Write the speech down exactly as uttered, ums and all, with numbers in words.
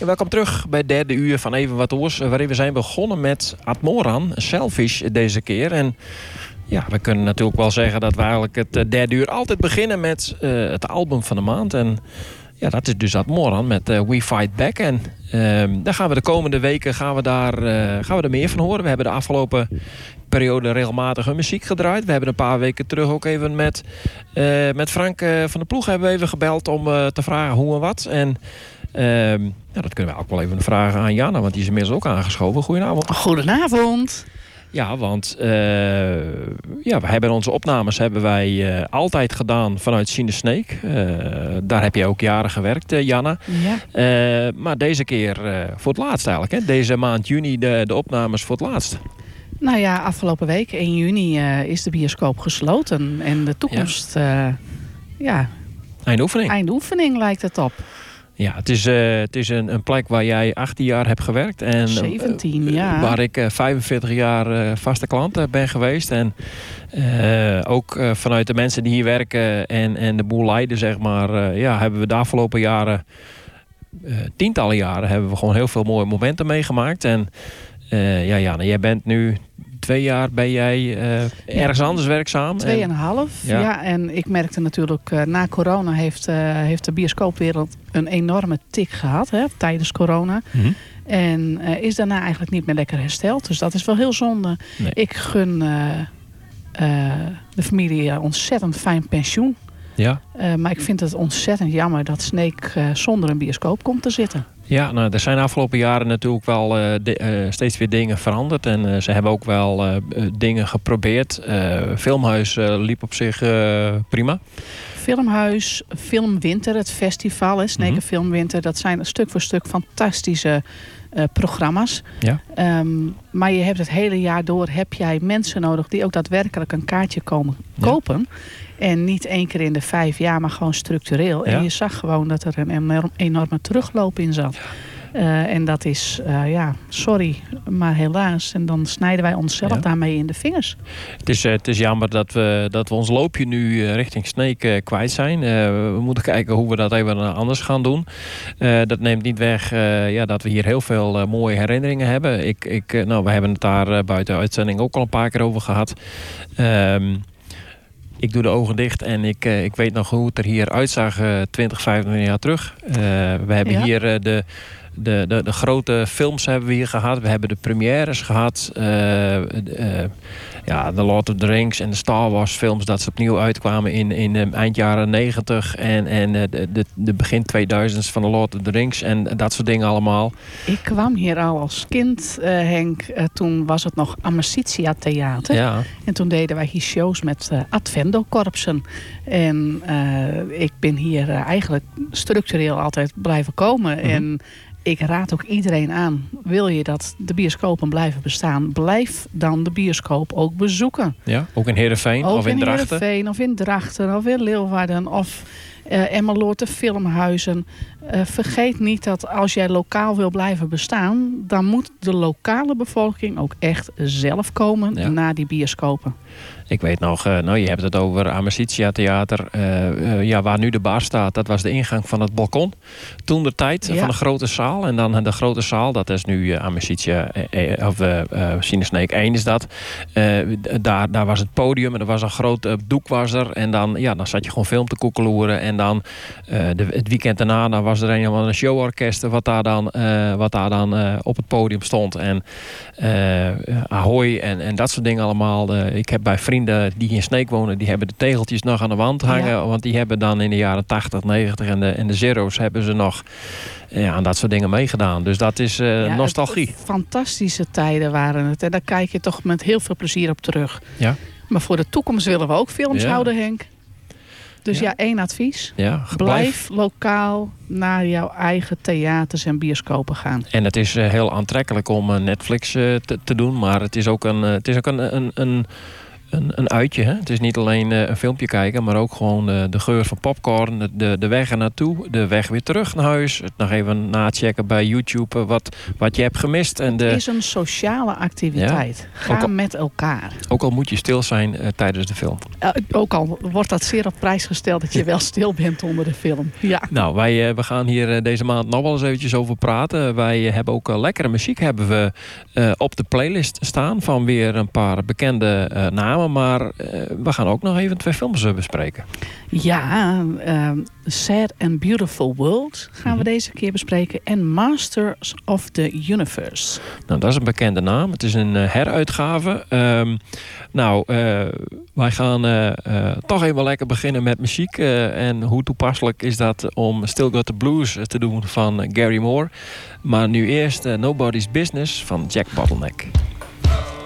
Ja, welkom terug bij het derde uur van Even Wat Oors, waarin we zijn begonnen met Admoran, Selfish deze keer. En ja, we kunnen natuurlijk wel zeggen dat we eigenlijk het derde uur altijd beginnen met uh, het album van de maand. En ja, dat is dus Admoran met uh, We Fight Back. En uh, daar gaan we de komende weken gaan we daar, uh, gaan we er meer van horen. We hebben de afgelopen periode regelmatig hun muziek gedraaid. We hebben een paar weken terug ook even met, uh, met Frank uh, van der Ploeg hebben we even gebeld om uh, te vragen hoe en wat. En uh, ja, dat kunnen we ook wel even vragen aan Jana, want die is inmiddels ook aangeschoven. Goedenavond. Goedenavond. Ja, want uh, ja, we hebben onze opnames hebben wij uh, altijd gedaan vanuit Sien de Sneek. Uh, daar heb je ook jaren gewerkt, uh, Janna. Ja. Uh, maar deze keer uh, voor het laatst eigenlijk. Hè? Deze maand juni de, de opnames voor het laatst. Nou ja, afgelopen week, één juni, uh, is de bioscoop gesloten. En de toekomst, ja, uh, ja eindoefening. eindoefening lijkt het op. Ja, het is, uh, het is een, een plek waar jij achttien jaar hebt gewerkt. En, zeventien uh, jaar. Waar ik uh, vijfenveertig jaar uh, vaste klant uh, ben geweest. En uh, ook uh, vanuit de mensen die hier werken en, en de boel leiden, zeg maar. Uh, ja, hebben we de afgelopen jaren, uh, tientallen jaren, hebben we gewoon heel veel mooie momenten meegemaakt. En uh, ja, Jana, jij bent nu twee jaar ben jij uh, ergens ja, anders werkzaam. Twee en een half, ja. ja. En ik merkte natuurlijk, uh, na corona heeft, uh, heeft de bioscoopwereld een enorme tik gehad, hè, tijdens corona. Mm-hmm. En uh, is daarna eigenlijk niet meer lekker hersteld. Dus dat is wel heel zonde. Nee. Ik gun uh, uh, de familie uh, ontzettend fijn pensioen. Ja. Uh, maar ik vind het ontzettend jammer dat Sneek uh, zonder een bioscoop komt te zitten. Ja, nou, er zijn de afgelopen jaren natuurlijk wel uh, de, uh, steeds weer dingen veranderd. En uh, ze hebben ook wel uh, dingen geprobeerd. Uh, Filmhuis uh, liep op zich uh, prima. Filmhuis, Filmwinter, het festival, hè, Sneek mm-hmm. Filmwinter. Dat zijn stuk voor stuk fantastische uh, programma's. Ja. Um, maar je hebt het hele jaar door, heb jij mensen nodig die ook daadwerkelijk een kaartje komen ja. kopen. En niet één keer in de vijf jaar, maar gewoon structureel. Ja. En je zag gewoon dat er een enorm, enorme terugloop in zat. Uh, en dat is, uh, ja, sorry, maar helaas. En dan snijden wij onszelf ja. daarmee in de vingers. Het is, uh, het is jammer dat we, dat we ons loopje nu uh, richting Sneek uh, kwijt zijn. Uh, we moeten kijken hoe we dat even anders gaan doen. Uh, dat neemt niet weg uh, ja, dat we hier heel veel uh, mooie herinneringen hebben. Ik, ik, uh, nou, we hebben het daar uh, buiten de uitzending ook al een paar keer over gehad. Um, Ik doe de ogen dicht en ik, uh, ik weet nog hoe het er hier uitzag uh, twintig, vijfentwintig jaar terug. Uh, we hebben ja. hier uh, de, de, de, de grote films hebben we hier gehad. We hebben de premières gehad. Uh, uh, ja, de Lord of the Rings en de Star Wars films. Dat ze opnieuw uitkwamen in, in uh, eind jaren negentig. En, en uh, de, de, de begin tweeduizends van de Lord of the Rings. En dat soort dingen allemaal. Ik kwam hier al als kind, uh, Henk. Uh, toen was het nog Amicitia Theater. Ja. En toen deden wij hier shows met uh, Advendo-korpsen. En uh, ik ben hier uh, eigenlijk structureel altijd blijven komen. Mm-hmm. En ik raad ook iedereen aan. Wil je dat de bioscopen blijven bestaan? Blijf dan de bioscoop ook bezoeken. Ja, ook in Heerenveen ook of in, in Drachten? Ook in Heerenveen of in Drachten of in Leeuwarden of uh, Emmeloord de Filmhuizen. Uh, vergeet niet dat als jij lokaal wil blijven bestaan, dan moet de lokale bevolking ook echt zelf komen ja. naar die bioscopen. Ik weet nog, uh, nou je hebt het over Amicitia Theater. Uh, uh, ja, waar nu de bar staat, dat was de ingang van het balkon. Toen de tijd ja. van de grote zaal. En dan de grote zaal, dat is nu uh, Amicitia, uh, of uh, uh, Sien de Sneek één is dat. Uh, daar, daar was het podium en er was een groot uh, doek was er. En dan, ja, dan zat je gewoon film te koekeloeren. En dan uh, de, het weekend daarna dan was er een van een showorkest wat daar dan, uh, wat daar dan uh, op het podium stond. En uh, Ahoy en, en dat soort dingen allemaal. Uh, ik heb bij vrienden die in Sneek wonen, die hebben de tegeltjes nog aan de wand hangen. Ja. Want die hebben dan in de jaren tachtig, negentig en de, en de zero's hebben ze nog ja, aan dat soort dingen meegedaan. Dus dat is uh, ja, nostalgie. Het, fantastische tijden waren het. En daar kijk je toch met heel veel plezier op terug. Ja. Maar voor de toekomst willen we ook films ja. houden, Henk. Dus ja, ja één advies. Ja, blijf, blijf lokaal naar jouw eigen theaters en bioscopen gaan. En het is uh, heel aantrekkelijk om uh, Netflix uh, te, te doen. Maar het is ook een, uh, het is ook een, een, een een, een uitje. Hè? Het is niet alleen uh, een filmpje kijken, maar ook gewoon uh, de geur van popcorn, de, de weg er naartoe, de weg weer terug naar huis. Het nog even nachecken bij YouTube uh, wat, wat je hebt gemist. En de... Het is een sociale activiteit. Ja. Ga al, met elkaar. Ook al moet je stil zijn uh, tijdens de film. Uh, ook al wordt dat zeer op prijs gesteld dat je wel stil bent onder de film. Ja. Nou, wij uh, we gaan hier uh, deze maand nog wel eens eventjes over praten. Wij uh, hebben ook uh, lekkere muziek hebben we uh, op de playlist staan van weer een paar bekende uh, namen. Maar uh, we gaan ook nog even twee films uh, bespreken. Ja, uh, Sad and Beautiful World gaan mm-hmm. we deze keer bespreken. En Masters of the Universe. Nou, dat is een bekende naam. Het is een uh, heruitgave. Um, nou, uh, wij gaan uh, uh, toch even lekker beginnen met muziek. Uh, en hoe toepasselijk is dat om Still Got the Blues te doen van uh, Gary Moore. Maar nu eerst uh, Nobody's Business van Jack Bottleneck.